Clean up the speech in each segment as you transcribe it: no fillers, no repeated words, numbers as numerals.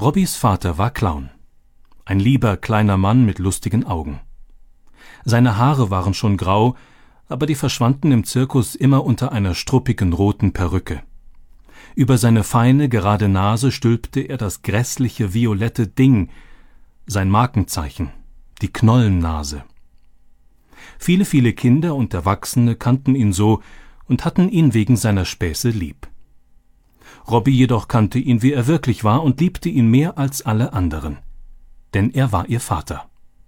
Robbys Vater war Clown. Ein lieber kleiner Mann mit lustigen Augen. Seine Haare waren schon grau, aber die verschwanden im Zirkus immer unter einer struppigen roten Perücke. Über seine feine, gerade Nase stülpte er das grässliche violette Ding, sein Markenzeichen, die Knollennase. Viele, viele Kinder und Erwachsene kannten ihn so und hatten ihn wegen seiner Späße lieb. Robbie jedoch kannte ihn, wie er wirklich war, und liebte ihn mehr als alle anderen. Denn er war ihr Vater.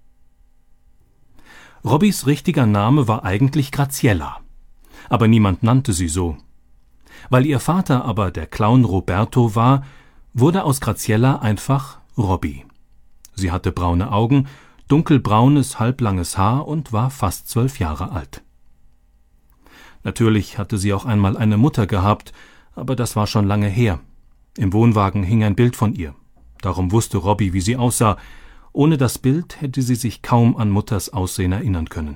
Robbies richtiger Name war eigentlich Graziella, aber niemand nannte sie so. Weil ihr Vater aber der Clown Roberto war, wurde aus Graziella einfach Robbie. Sie hatte braune Augen, dunkelbraunes, halblanges Haar und war fast 12 Jahre alt. Natürlich hatte sie auch einmal eine Mutter gehabt, aber das war schon lange her. Im Wohnwagen hing ein Bild von ihr. Darum wusste Robbie, wie sie aussah. Ohne das Bild hätte sie sich kaum an Mutters Aussehen erinnern können.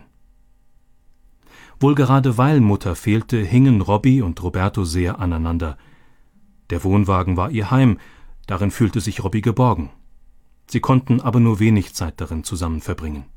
Wohl gerade weil Mutter fehlte, hingen Robbie und Roberto sehr aneinander. Der Wohnwagen war ihr Heim, darin fühlte sich Robbie geborgen. Sie konnten aber nur wenig Zeit darin zusammen verbringen.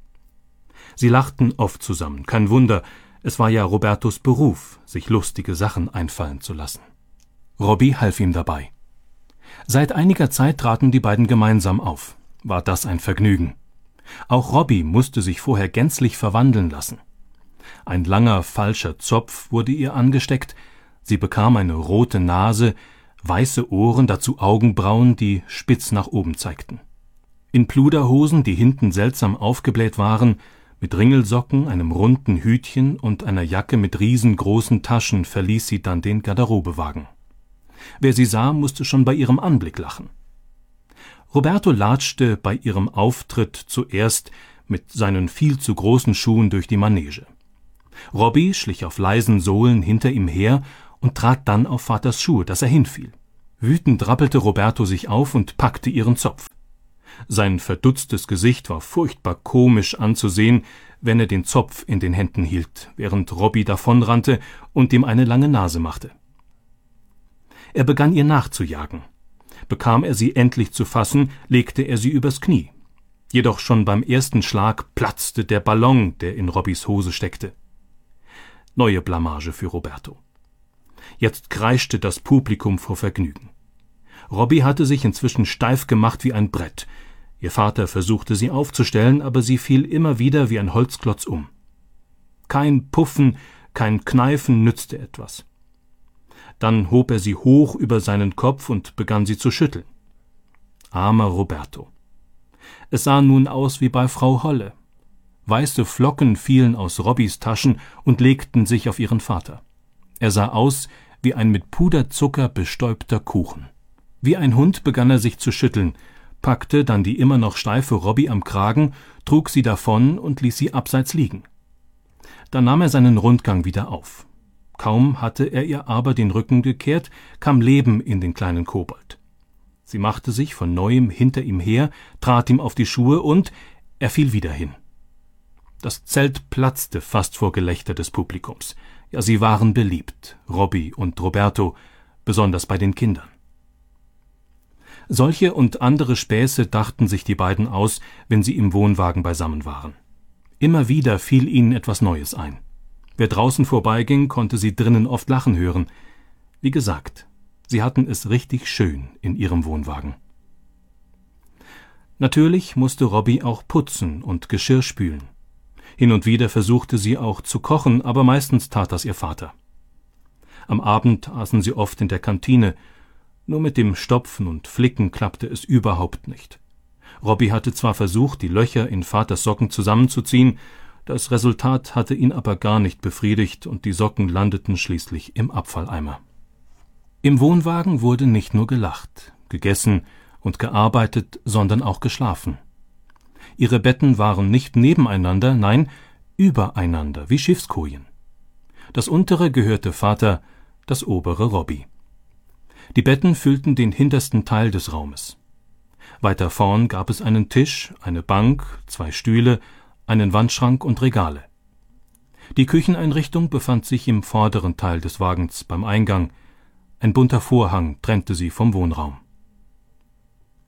Sie lachten oft zusammen, kein Wunder, es war ja Robertos Beruf, sich lustige Sachen einfallen zu lassen. Robbie half ihm dabei. Seit einiger Zeit traten die beiden gemeinsam auf. War das ein Vergnügen. Auch Robbie musste sich vorher gänzlich verwandeln lassen. Ein langer, falscher Zopf wurde ihr angesteckt, sie bekam eine rote Nase, weiße Ohren, dazu Augenbrauen, die spitz nach oben zeigten. In Pluderhosen, die hinten seltsam aufgebläht waren, mit Ringelsocken, einem runden Hütchen und einer Jacke mit riesengroßen Taschen verließ sie dann den Garderobewagen. Wer sie sah, musste schon bei ihrem Anblick lachen. Roberto latschte bei ihrem Auftritt zuerst mit seinen viel zu großen Schuhen durch die Manege. Robbie schlich auf leisen Sohlen hinter ihm her und trat dann auf Vaters Schuhe, dass er hinfiel. Wütend rappelte Roberto sich auf und packte ihren Zopf. Sein verdutztes Gesicht war furchtbar komisch anzusehen, wenn er den Zopf in den Händen hielt, während Robbie davonrannte und ihm eine lange Nase machte. Er begann ihr nachzujagen. Bekam er sie endlich zu fassen, legte er sie übers Knie. Jedoch schon beim ersten Schlag platzte der Ballon, der in Robbies Hose steckte. Neue Blamage für Roberto. Jetzt kreischte das Publikum vor Vergnügen. Robbie hatte sich inzwischen steif gemacht wie ein Brett. Ihr Vater versuchte sie aufzustellen, aber sie fiel immer wieder wie ein Holzklotz um. Kein Puffen, kein Kneifen nützte etwas. Dann hob er sie hoch über seinen Kopf und begann sie zu schütteln. Armer Roberto. Es sah nun aus wie bei Frau Holle. Weiße Flocken fielen aus Robbies Taschen und legten sich auf ihren Vater. Er sah aus wie ein mit Puderzucker bestäubter Kuchen. Wie ein Hund begann er sich zu schütteln, packte dann die immer noch steife Robbie am Kragen, trug sie davon und ließ sie abseits liegen. Dann nahm er seinen Rundgang wieder auf. Kaum hatte er ihr aber den Rücken gekehrt, kam Leben in den kleinen Kobold. Sie machte sich von neuem hinter ihm her, trat ihm auf die Schuhe und er fiel wieder hin. Das Zelt platzte fast vor Gelächter des Publikums. Ja, sie waren beliebt, Robbie und Roberto, besonders bei den Kindern. Solche und andere Späße dachten sich die beiden aus, wenn sie im Wohnwagen beisammen waren. Immer wieder fiel ihnen etwas Neues ein. Wer draußen vorbeiging, konnte sie drinnen oft lachen hören. Wie gesagt, sie hatten es richtig schön in ihrem Wohnwagen. Natürlich musste Robbie auch putzen und Geschirr spülen. Hin und wieder versuchte sie auch zu kochen, aber meistens tat das ihr Vater. Am Abend aßen sie oft in der Kantine. Nur mit dem Stopfen und Flicken klappte es überhaupt nicht. Robbie hatte zwar versucht, die Löcher in Vaters Socken zusammenzuziehen, das Resultat hatte ihn aber gar nicht befriedigt und die Socken landeten schließlich im Abfalleimer. Im Wohnwagen wurde nicht nur gelacht, gegessen und gearbeitet, sondern auch geschlafen. Ihre Betten waren nicht nebeneinander, nein, übereinander, wie Schiffskojen. Das untere gehörte Vater, das obere Robbie. Die Betten füllten den hintersten Teil des Raumes. Weiter vorn gab es einen Tisch, eine Bank, 2 Stühle, einen Wandschrank und Regale. Die Kücheneinrichtung befand sich im vorderen Teil des Wagens beim Eingang. Ein bunter Vorhang trennte sie vom Wohnraum.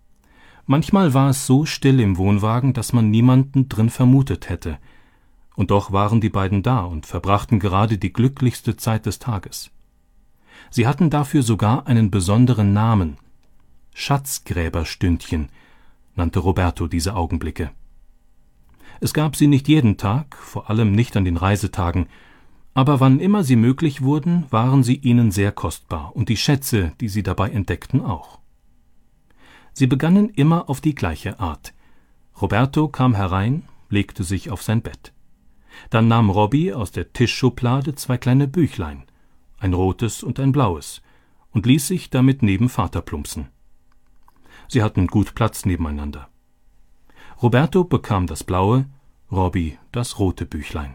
Manchmal war es so still im Wohnwagen, dass man niemanden drin vermutet hätte. Und doch waren die beiden da und verbrachten gerade die glücklichste Zeit des Tages. Sie hatten dafür sogar einen besonderen Namen. Schatzgräberstündchen nannte Roberto diese Augenblicke. Es gab sie nicht jeden Tag, vor allem nicht an den Reisetagen, aber wann immer sie möglich wurden, waren sie ihnen sehr kostbar und die Schätze, die sie dabei entdeckten, auch. Sie begannen immer auf die gleiche Art. Roberto kam herein, legte sich auf sein Bett. Dann nahm Robbie aus der Tischschublade 2 kleine Büchlein, ein rotes und ein blaues, und ließ sich damit neben Vater plumpsen. Sie hatten gut Platz nebeneinander. Roberto bekam das blaue, Robbie das rote Büchlein.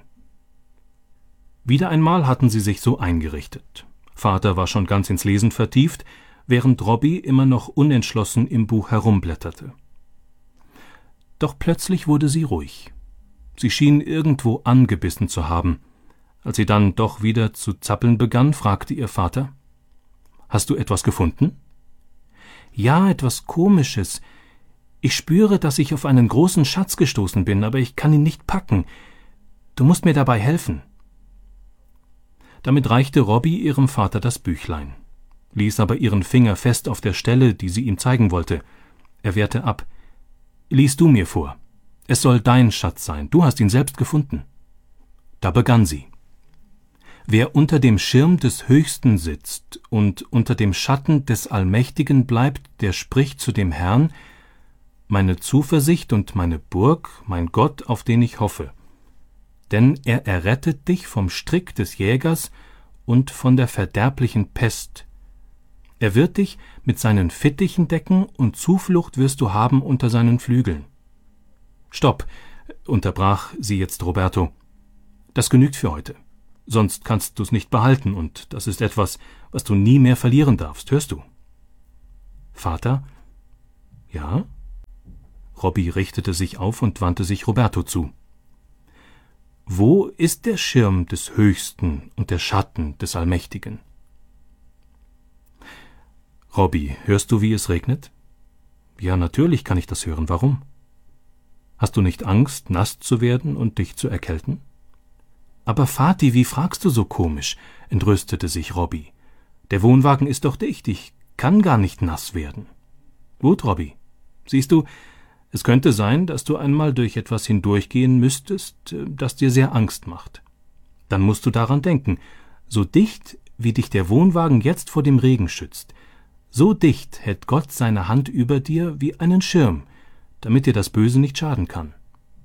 Wieder einmal hatten sie sich so eingerichtet. Vater war schon ganz ins Lesen vertieft, während Robbie immer noch unentschlossen im Buch herumblätterte. Doch plötzlich wurde sie ruhig. Sie schien irgendwo angebissen zu haben. Als sie dann doch wieder zu zappeln begann, fragte ihr Vater: »Hast du etwas gefunden?« »Ja, etwas Komisches. Ich spüre, dass ich auf einen großen Schatz gestoßen bin, aber ich kann ihn nicht packen. Du musst mir dabei helfen.« Damit reichte Robbie ihrem Vater das Büchlein, ließ aber ihren Finger fest auf der Stelle, die sie ihm zeigen wollte. Er wehrte ab. »Lies du mir vor. Es soll dein Schatz sein. Du hast ihn selbst gefunden.« Da begann sie. »Wer unter dem Schirm des Höchsten sitzt und unter dem Schatten des Allmächtigen bleibt, der spricht zu dem Herrn: Meine Zuversicht und meine Burg, mein Gott, auf den ich hoffe. Denn er errettet dich vom Strick des Jägers und von der verderblichen Pest. Er wird dich mit seinen Fittichen decken und Zuflucht wirst du haben unter seinen Flügeln.« »Stopp«, unterbrach sie jetzt Roberto. »Das genügt für heute. Sonst kannst du's nicht behalten, und das ist etwas, was du nie mehr verlieren darfst, hörst du?« »Vater?« »Ja?« Robbie richtete sich auf und wandte sich Roberto zu. »Wo ist der Schirm des Höchsten und der Schatten des Allmächtigen?« »Robbie, hörst du, wie es regnet?« »Ja, natürlich kann ich das hören. Warum?« »Hast du nicht Angst, nass zu werden und dich zu erkälten?« »Aber Vati, wie fragst du so komisch?« entrüstete sich Robbie. »Der Wohnwagen ist doch dicht, ich kann gar nicht nass werden.« »Gut, Robbie. Siehst du, es könnte sein, dass du einmal durch etwas hindurchgehen müsstest, das dir sehr Angst macht. Dann musst du daran denken, so dicht, wie dich der Wohnwagen jetzt vor dem Regen schützt, so dicht hält Gott seine Hand über dir wie einen Schirm, damit dir das Böse nicht schaden kann.«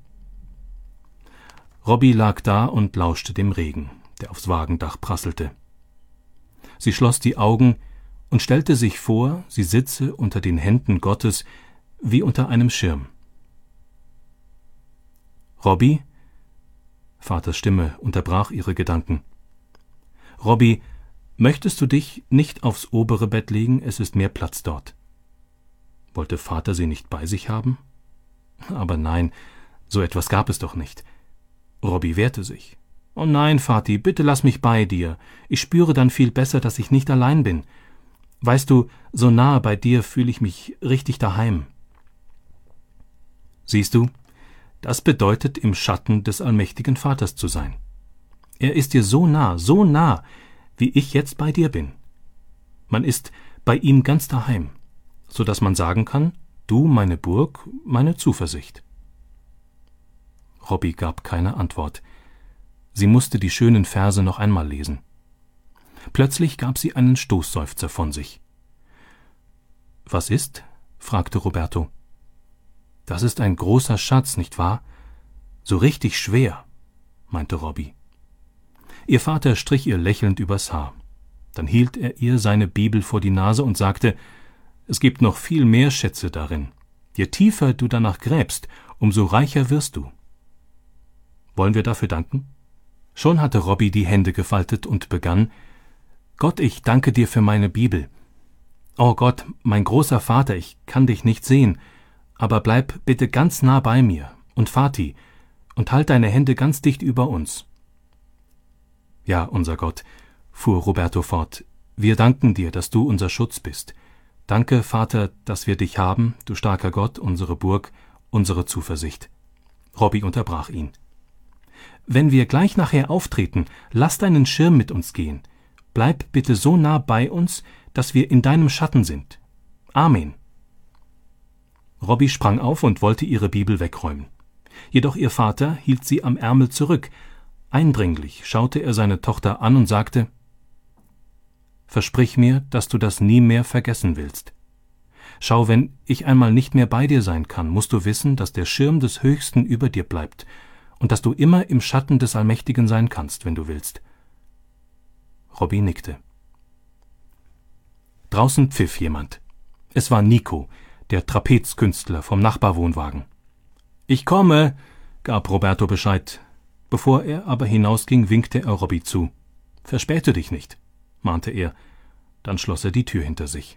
Robbie lag da und lauschte dem Regen, der aufs Wagendach prasselte. Sie schloss die Augen und stellte sich vor, sie sitze unter den Händen Gottes wie unter einem Schirm. »Robbie?« Vaters Stimme unterbrach ihre Gedanken. »Robbie, möchtest du dich nicht aufs obere Bett legen? Es ist mehr Platz dort.« Wollte Vater sie nicht bei sich haben? Aber nein, so etwas gab es doch nicht. Robbie wehrte sich. »Oh nein, Vati, bitte lass mich bei dir. Ich spüre dann viel besser, dass ich nicht allein bin. Weißt du, so nahe bei dir fühle ich mich richtig daheim.« Siehst du, das bedeutet, im Schatten des allmächtigen Vaters zu sein. Er ist dir so nah, wie ich jetzt bei dir bin. Man ist bei ihm ganz daheim, so dass man sagen kann: Du, meine Burg, meine Zuversicht. Robbie gab keine Antwort. Sie musste die schönen Verse noch einmal lesen. Plötzlich gab sie einen Stoßseufzer von sich. »Was ist?« fragte Roberto. »Das ist ein großer Schatz, nicht wahr? So richtig schwer«, meinte Robbie. Ihr Vater strich ihr lächelnd übers Haar. Dann hielt er ihr seine Bibel vor die Nase und sagte: »Es gibt noch viel mehr Schätze darin. Je tiefer du danach gräbst, umso reicher wirst du.« Wollen wir dafür danken? Schon hatte Robbie die Hände gefaltet und begann: »Gott, ich danke dir für meine Bibel. Oh Gott, mein großer Vater, ich kann dich nicht sehen, aber bleib bitte ganz nah bei mir und Vati und halt deine Hände ganz dicht über uns.« »Ja, unser Gott«, fuhr Roberto fort, »wir danken dir, dass du unser Schutz bist, Danke, Vater, dass wir dich haben, du starker Gott, unsere Burg, unsere Zuversicht. Robbie unterbrach ihn. Wenn wir gleich nachher auftreten, lass deinen Schirm mit uns gehen. Bleib bitte so nah bei uns, dass wir in deinem Schatten sind. Amen. Robbie sprang auf und wollte ihre Bibel wegräumen. Jedoch ihr Vater hielt sie am Ärmel zurück. Eindringlich schaute er seine Tochter an und sagte: Versprich mir, dass du das nie mehr vergessen willst. Schau, wenn ich einmal nicht mehr bei dir sein kann, musst du wissen, dass der Schirm des Höchsten über dir bleibt und dass du immer im Schatten des Allmächtigen sein kannst, wenn du willst. Robbie nickte. Draußen pfiff jemand. Es war Nico, der Trapezkünstler vom Nachbarwohnwagen. »Ich komme«, gab Roberto Bescheid. Bevor er aber hinausging, winkte er Robbie zu. »Verspäte dich nicht«, mahnte er. Dann schloss er die Tür hinter sich.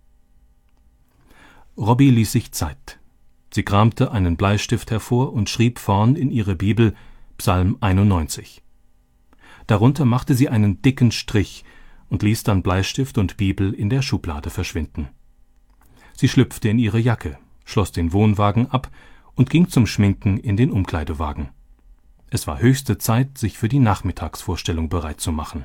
Robbie ließ sich Zeit. Sie kramte einen Bleistift hervor und schrieb vorn in ihre Bibel Psalm 91. Darunter machte sie einen dicken Strich und ließ dann Bleistift und Bibel in der Schublade verschwinden. Sie schlüpfte in ihre Jacke, schloss den Wohnwagen ab und ging zum Schminken in den Umkleidewagen. Es war höchste Zeit, sich für die Nachmittagsvorstellung bereit zu machen.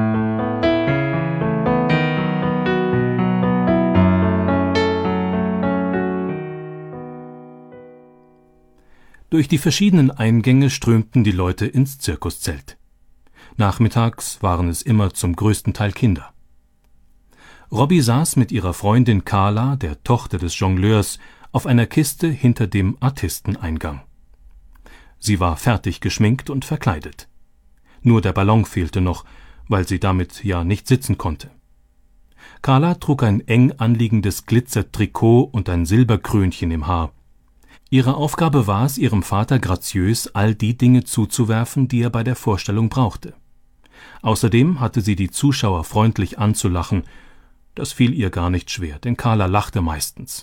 Durch die verschiedenen Eingänge strömten die Leute ins Zirkuszelt. Nachmittags waren es immer zum größten Teil Kinder. Robbie saß mit ihrer Freundin Carla, der Tochter des Jongleurs, auf einer Kiste hinter dem Artisteneingang. Sie war fertig geschminkt und verkleidet. Nur der Ballon fehlte noch, weil sie damit ja nicht sitzen konnte. Carla trug ein eng anliegendes Glitzertrikot und ein Silberkrönchen im Haar. Ihre Aufgabe war es, ihrem Vater graziös all die Dinge zuzuwerfen, die er bei der Vorstellung brauchte. Außerdem hatte sie die Zuschauer freundlich anzulachen. Das fiel ihr gar nicht schwer, denn Carla lachte meistens.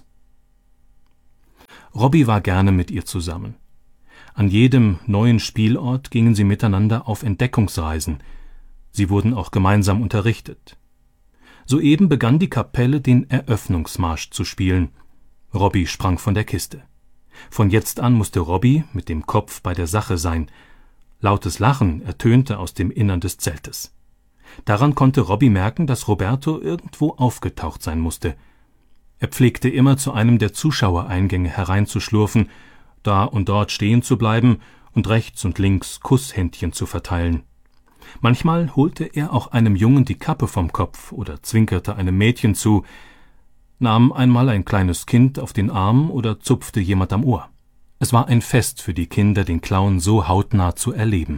Robbie war gerne mit ihr zusammen. An jedem neuen Spielort gingen sie miteinander auf Entdeckungsreisen. Sie wurden auch gemeinsam unterrichtet. Soeben begann die Kapelle den Eröffnungsmarsch zu spielen. Robbie sprang von der Kiste. Von jetzt an musste Robbie mit dem Kopf bei der Sache sein. Lautes Lachen ertönte aus dem Innern des Zeltes. Daran konnte Robbie merken, dass Roberto irgendwo aufgetaucht sein musste. Er pflegte immer zu einem der Zuschauereingänge hereinzuschlurfen, da und dort stehen zu bleiben und rechts und links Kusshändchen zu verteilen. Manchmal holte er auch einem Jungen die Kappe vom Kopf oder zwinkerte einem Mädchen zu, nahm einmal ein kleines Kind auf den Arm oder zupfte jemand am Ohr. Es war ein Fest für die Kinder, den Clown so hautnah zu erleben.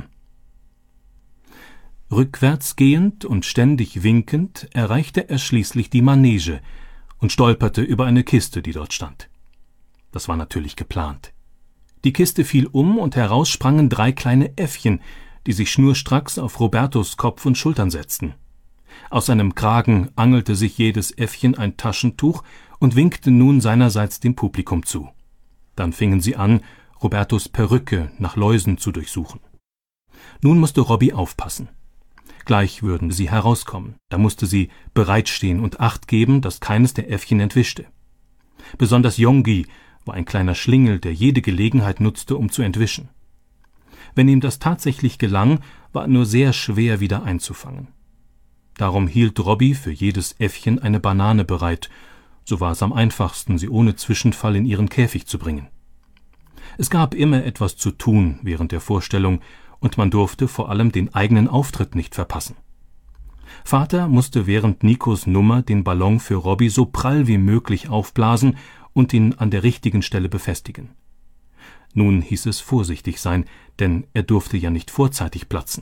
Rückwärts gehend und ständig winkend erreichte er schließlich die Manege und stolperte über eine Kiste, die dort stand. Das war natürlich geplant. Die Kiste fiel um und heraus sprangen 3 kleine Äffchen, die sich schnurstracks auf Robertos Kopf und Schultern setzten. Aus seinem Kragen angelte sich jedes Äffchen ein Taschentuch und winkte nun seinerseits dem Publikum zu. Dann fingen sie an, Robertos Perücke nach Läusen zu durchsuchen. Nun musste Robbie aufpassen. Gleich würden sie herauskommen. Da musste sie bereitstehen und Acht geben, dass keines der Äffchen entwischte. Besonders Yongi war ein kleiner Schlingel, der jede Gelegenheit nutzte, um zu entwischen. Wenn ihm das tatsächlich gelang, war er nur sehr schwer wieder einzufangen. Darum hielt Robbie für jedes Äffchen eine Banane bereit. So war es am einfachsten, sie ohne Zwischenfall in ihren Käfig zu bringen. Es gab immer etwas zu tun während der Vorstellung, und man durfte vor allem den eigenen Auftritt nicht verpassen. Vater musste während Nikos Nummer den Ballon für Robbie so prall wie möglich aufblasen und ihn an der richtigen Stelle befestigen. Nun hieß es vorsichtig sein, denn er durfte ja nicht vorzeitig platzen.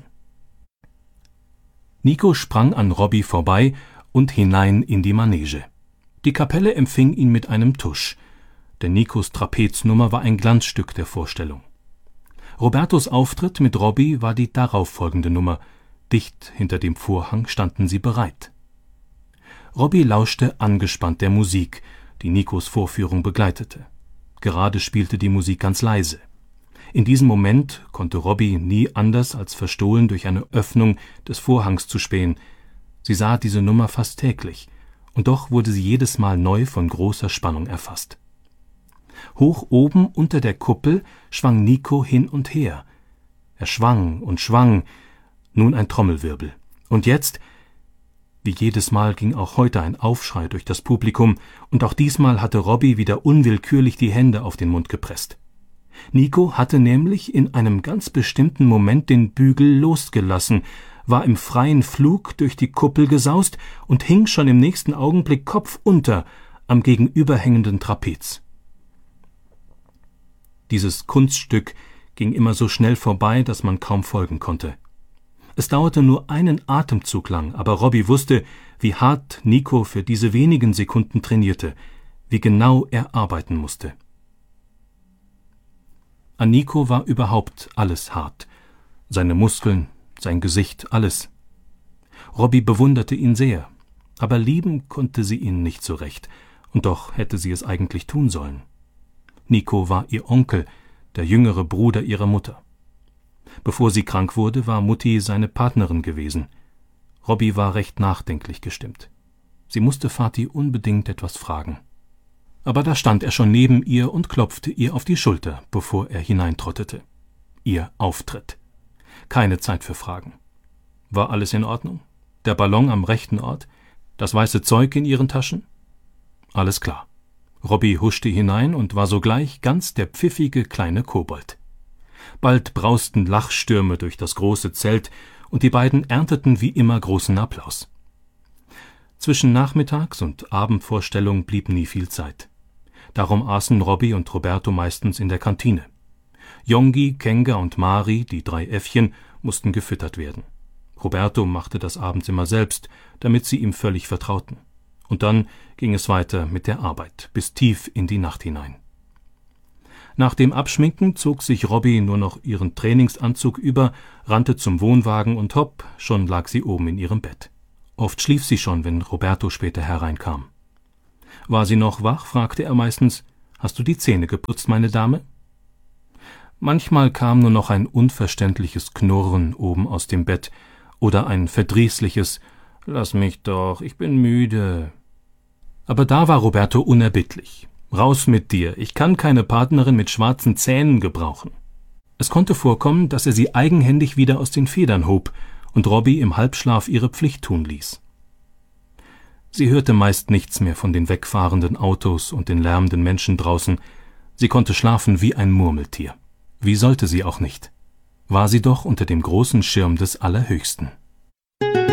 Nico sprang an Robbie vorbei und hinein in die Manege. Die Kapelle empfing ihn mit einem Tusch, denn Nikos Trapeznummer war ein Glanzstück der Vorstellung. Robertos Auftritt mit Robbie war die darauffolgende Nummer. Dicht hinter dem Vorhang standen sie bereit. Robbie lauschte angespannt der Musik, die Nikos Vorführung begleitete. Gerade spielte die Musik ganz leise. In diesem Moment konnte Robbie nie anders als verstohlen durch eine Öffnung des Vorhangs zu spähen. Sie sah diese Nummer fast täglich und doch wurde sie jedes Mal neu von großer Spannung erfasst. Hoch oben unter der Kuppel schwang Niko hin und her. Er schwang und schwang, nun ein Trommelwirbel. Und jetzt, wie jedes Mal, ging auch heute ein Aufschrei durch das Publikum, und auch diesmal hatte Robbie wieder unwillkürlich die Hände auf den Mund gepresst. Niko hatte nämlich in einem ganz bestimmten Moment den Bügel losgelassen, war im freien Flug durch die Kuppel gesaust und hing schon im nächsten Augenblick kopfunter am gegenüberhängenden Trapez. Dieses Kunststück ging immer so schnell vorbei, dass man kaum folgen konnte. Es dauerte nur einen Atemzug lang, aber Robbie wusste, wie hart Niko für diese wenigen Sekunden trainierte, wie genau er arbeiten musste. An Niko war überhaupt alles hart. Seine Muskeln, sein Gesicht, alles. Robbie bewunderte ihn sehr, aber lieben konnte sie ihn nicht so recht, und doch hätte sie es eigentlich tun sollen. Niko war ihr Onkel, der jüngere Bruder ihrer Mutter. Bevor sie krank wurde, war Mutti seine Partnerin gewesen. Robbie war recht nachdenklich gestimmt. Sie musste Vati unbedingt etwas fragen. Aber da stand er schon neben ihr und klopfte ihr auf die Schulter, bevor er hineintrottete. Ihr Auftritt. Keine Zeit für Fragen. War alles in Ordnung? Der Ballon am rechten Ort? Das weiße Zeug in ihren Taschen? Alles klar. Robbie huschte hinein und war sogleich ganz der pfiffige kleine Kobold. Bald brausten Lachstürme durch das große Zelt, und die beiden ernteten wie immer großen Applaus. Zwischen Nachmittags- und Abendvorstellung blieb nie viel Zeit. Darum aßen Robbie und Roberto meistens in der Kantine. Yongi, Kenga und Mari, die 3 Äffchen, mussten gefüttert werden. Roberto machte das abends immer selbst, damit sie ihm völlig vertrauten. Und dann ging es weiter mit der Arbeit, bis tief in die Nacht hinein. Nach dem Abschminken zog sich Robbie nur noch ihren Trainingsanzug über, rannte zum Wohnwagen und hopp, schon lag sie oben in ihrem Bett. Oft schlief sie schon, wenn Roberto später hereinkam. War sie noch wach, fragte er meistens: »Hast du die Zähne geputzt, meine Dame?« Manchmal kam nur noch ein unverständliches Knurren oben aus dem Bett oder ein verdrießliches »Lass mich doch, ich bin müde«. Aber da war Roberto unerbittlich. »Raus mit dir, ich kann keine Partnerin mit schwarzen Zähnen gebrauchen.« Es konnte vorkommen, dass er sie eigenhändig wieder aus den Federn hob und Robbie im Halbschlaf ihre Pflicht tun ließ. Sie hörte meist nichts mehr von den wegfahrenden Autos und den lärmenden Menschen draußen. Sie konnte schlafen wie ein Murmeltier. Wie sollte sie auch nicht? War sie doch unter dem großen Schirm des Allerhöchsten.